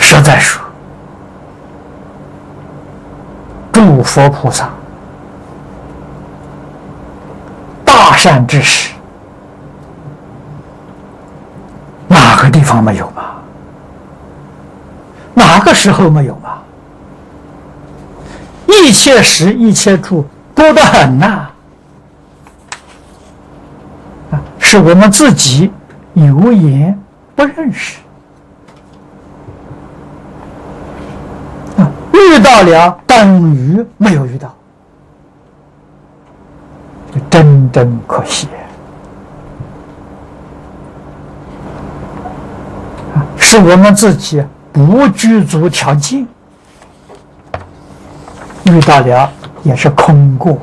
实在说，诸佛菩萨大善之时，哪个地方没有吗？哪个时候没有吗？一切时一切处多得很呐！是我们自己有眼不认识，遇到了等于没有遇到，就真正可惜。是我们自己不具足条件，遇到了也是空过。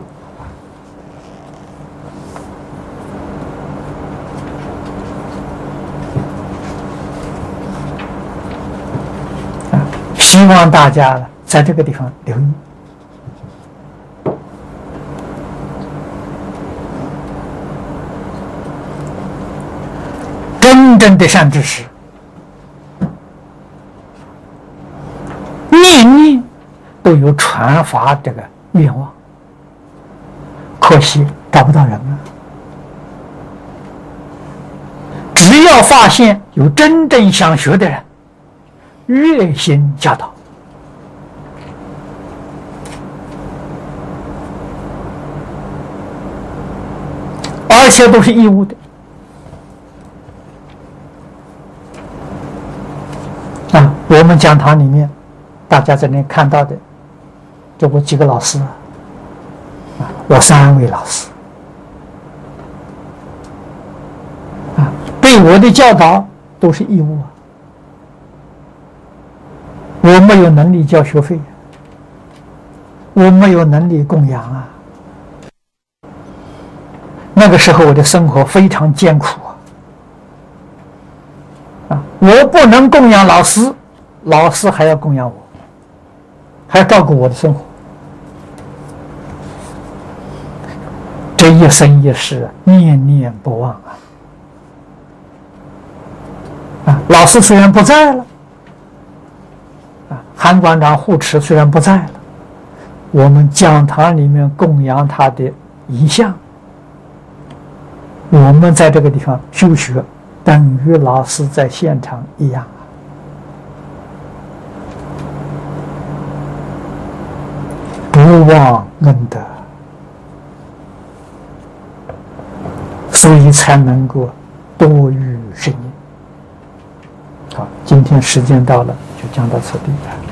希望大家呢在这个地方留意。真正的善知识，念念都有传法这个愿望，可惜找不到人了。只要发现有真正想学的人，热心教导，而且都是义务的。我们讲堂里面，大家在那看到的，就我几个老师，我3位老师，对我的教导都是义务啊。我没有能力交学费，我没有能力供养啊。那个时候我的生活非常艰苦啊！我不能供养老师，老师还要供养我，还要照顾我的生活。这一生一世念念不忘啊！老师虽然不在了，韩馆长护持虽然不在了，我们讲堂里面供养他的遗像，我们在这个地方修学，等于老师在现场一样不忘恩德，所以才能够多遇圣因。好，今天时间到了，就讲到此地。